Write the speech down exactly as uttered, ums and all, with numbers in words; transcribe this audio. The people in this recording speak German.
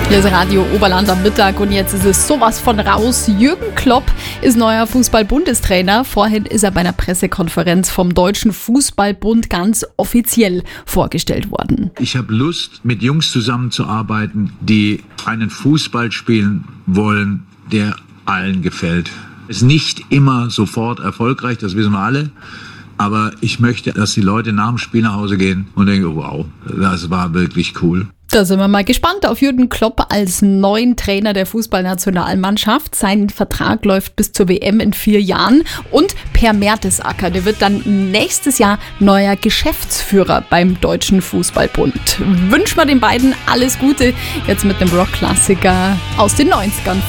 Hier ist Radio Oberland am Mittag und jetzt ist es sowas von raus. Jürgen Klopp ist neuer Fußball-Bundestrainer. Vorhin ist er bei einer Pressekonferenz vom Deutschen Fußballbund ganz offiziell vorgestellt worden. Ich habe Lust, mit Jungs zusammenzuarbeiten, die einen Fußball spielen wollen, der allen gefällt. Ist nicht immer sofort erfolgreich, das wissen wir alle. Aber ich möchte, dass die Leute nach dem Spiel nach Hause gehen und denken, wow, das war wirklich cool. Da sind wir mal gespannt auf Jürgen Klopp als neuen Trainer der Fußballnationalmannschaft. Sein Vertrag läuft bis zur W M in vier Jahren. Und Per Mertesacker, der wird dann nächstes Jahr neuer Geschäftsführer beim Deutschen Fußballbund. Wünschen wir den beiden alles Gute. Jetzt mit einem Rockklassiker aus den neunzigern.